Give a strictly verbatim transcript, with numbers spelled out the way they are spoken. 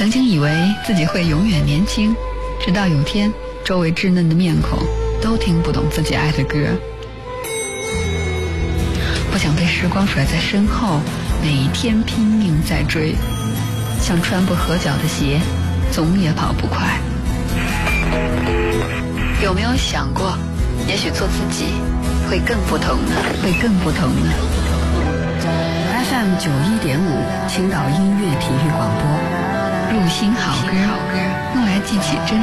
曾经以为自己会永远年轻，直到有天周围稚嫩的面孔都听不懂自己爱的歌。不想被时光甩在身后，每天拼命在追，像穿不合脚的鞋，总也跑不快。有没有想过，也许做自己会更不同呢？会更不同呢 ？F M 九一点五，青岛音乐体育广播，入心好歌，用来记起真。